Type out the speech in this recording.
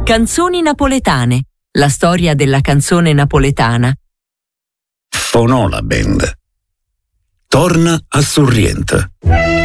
Canzoni napoletane, la storia della canzone napoletana. Fonola Band torna a Sorrento.